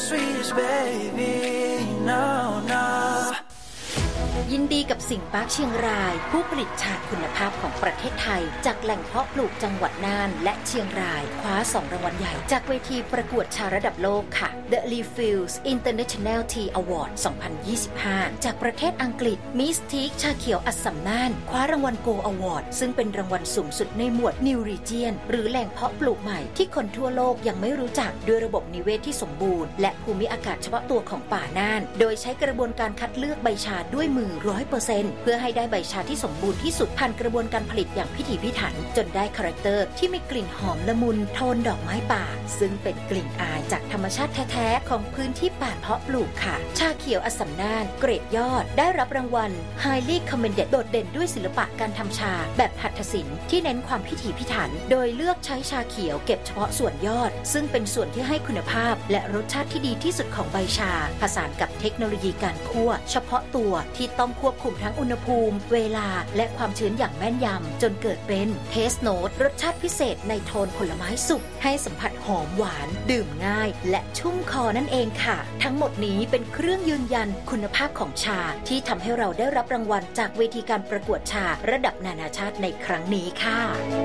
sweetest baby no no ยินดีกับสิงห์ปาร์คเชียงรายผู้ผลิตชาคุณภาพของประเทศไทยจากแหล่งเพาะปลูกจังหวัดน่านและเชียงรายคว้า2รางวัลใหญ่จากเวทีประกวดชาระดับโลกค่ะ The Refields International Tea Award 2025 จากประเทศอังกฤษ Mystic ชาเขียวอัสสัมน่านคว้ารางวัล Gold Award ซึ่งเป็นรางวัลสูงสุดในหมวด New Region หรือแหล่งเพาะปลูกใหม่ที่คนทั่วโลกยังไม่รู้จักด้วยระบบนิเวศที่สมบูรณ์และภูมิอากาศเฉพาะตัวของป่าน่านโดยใช้กระบวนการคัดเลือกใบชาด้วยมือ 100% เพื่อให้ได้ใบชาที่สมบูรณ์ที่สุดผ่านกระบวนการผลิตอย่างพิถีพิถันจนได้คาแรคเตอร์ที่มีกลิ่นหอมละมุนโทนดอกไม้ป่าซึ่งเป็นกลิ่นอายจากธรรมชาติแท้ๆของพื้นที่ป่าเพาะปลูกค่ะชาเขียวอัสสัมน่านเกรดยอดได้รับรางวัล Highly Commended โดดเด่นด้วยศิลปะการทำชาแบบหัตถศิลป์ที่เน้นความพิถีพิถันโดยเลือกใช้ชาเขียวเก็บเฉพาะส่วนยอดซึ่งเป็นส่วนที่ให้คุณภาพและรสชาติที่ดีที่สุดของใบชาผสานกับเทคโนโลยีการคั่วเฉพาะตัวที่ต้องควบคุมทั้งอุณหภูมิเวลาและความชื้นอย่างแม่นยำจนเกิดเป็นเทสโนตรสชาติพิเศษในโทนผลไม้สุกให้สัมผัสหอมหวานดื่มง่ายและชุ่มคอนั่นเองค่ะทั้งหมดนี้เป็นเครื่องยืนยันคุณภาพของชาที่ทำให้เราได้รับรางวัลจากเวทีการประกวดชาระดับนานาชาติในครั้งนี้ค่ะ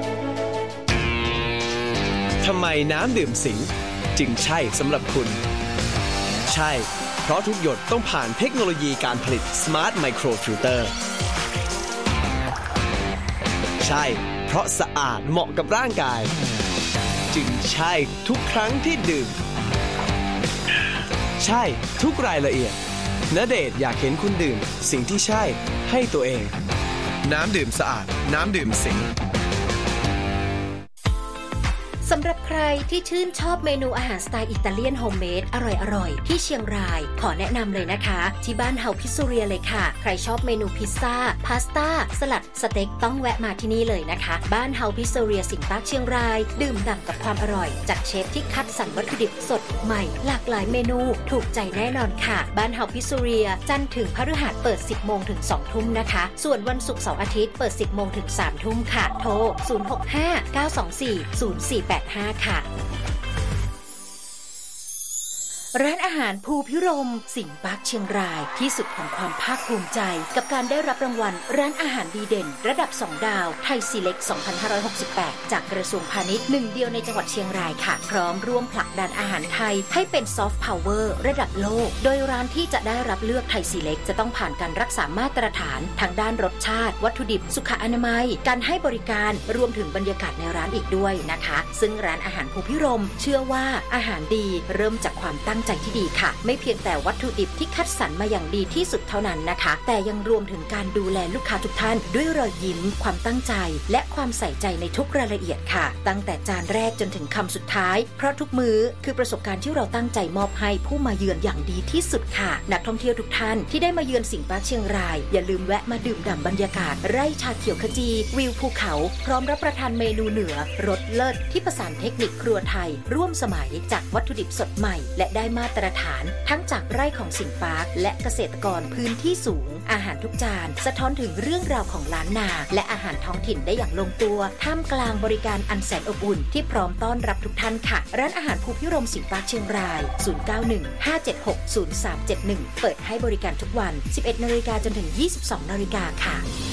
ทำไมน้ำดื่มสิงห์จึงใช่สำหรับคุณใช่เพราะทุกหยดต้องผ่านเทคโนโลยีการผลิต Smart Micro Filter ใช่เพราะสะอาดเหมาะกับร่างกายจึงใช่ทุกครั้งที่ดื่มใช่ทุกรายละเอียดณเดชน์อยากเห็นคุณดื่มสิ่งที่ใช่ให้ตัวเองน้ำดื่มสะอาดน้ำดื่มสิงห์สำหรับใครที่ชื่นชอบเมนูอาหารสไตล์อิตาเลียนโฮมเมดอร่อยๆที่เชียงรายขอแนะนำเลยนะคะที่บ้านเฮาพิซซูเรียเลยค่ะใครชอบเมนูพิซซ่าพาสต้าสลัดสเต็กต้องแวะมาที่นี่เลยนะคะบ้านเฮาพิซซูเรียสิงห์ปาร์คเชียงรายดื่มด่ำกับความอร่อยจากเชฟที่คัดสรรวัตถุดิบสดใหม่หลากหลายเมนูถูกใจแน่นอนค่ะบ้านเฮาพิซซูเรียจันทร์ถึงพฤหัสเปิด 10 โมงถึง 2 ทุ่มนะคะส่วนวันศุกร์เสาร์อาทิตย์เปิด 10 โมงถึง 3 ทุ่มค่ะโทร065-924-0485 ค่ะร้านอาหารภูพิรมสิงห์ปาร์คเชียงรายที่สุดของความภาคภูมิใจกับการได้รับรางวัลร้านอาหารดีเด่นระดับ2ดาวไทยซีเล็ก 2568 จากกระทรวงพาณิชย์หนึ่งเดียวในจังหวัดเชียงรายค่ะพร้อมร่วมผลักดันอาหารไทยให้เป็นซอฟต์พาวเวอร์ระดับโลกโดยร้านที่จะได้รับเลือกไทยซีเล็กจะต้องผ่านการรักษามาตรฐานทางด้านรสชาติวัตถุดิบสุขอนามัยการให้บริการรวมถึงบรรยากาศในร้านอีกด้วยนะคะซึ่งร้านอาหารภูพิรมเชื่อว่าอาหารดีเริ่มจากความตั้งใจที่ดีค่ะไม่เพียงแต่วัตถุดิบที่คัดสรรมาอย่างดีที่สุดเท่านั้นนะคะแต่ยังรวมถึงการดูแลลูกค้าทุกท่านด้วยรอยยิ้มความตั้งใจและความใส่ใจในทุกรายละเอียดค่ะตั้งแต่จานแรกจนถึงคำสุดท้ายเพราะทุกมื้อคือประสบการณ์ที่เราตั้งใจมอบให้ผู้มาเยือนอย่างดีที่สุดค่ะนักท่องเที่ยวทุกท่านที่ได้มาเยือนสิงห์ปาร์คเชียงรายอย่าลืมแวะมาดื่มด่ำบรรยากาศไร่ชาเขียวขจีวิวภูเขาพร้อมรับประทานเมนูเหนือรสเลิศที่ผสานเทคนิคครัวไทยร่วมสมัยจากวัตถุดิบสดใหม่และได้มาตรฐานทั้งจากไร่ของสิงห์ปาร์คและเกษตรกรพื้นที่สูงอาหารทุกจานสะท้อนถึงเรื่องราวของล้านนาและอาหารท้องถิ่นได้อย่างลงตัวท่ามกลางบริการอันแสนอบอุ่นที่พร้อมต้อนรับทุกท่านค่ะร้านอาหารภูพิรมสิงห์ปาร์คเชียงราย0915760371เปิดให้บริการทุกวัน 11 นาฬิกาจนถึง 22 นาฬิกาค่ะ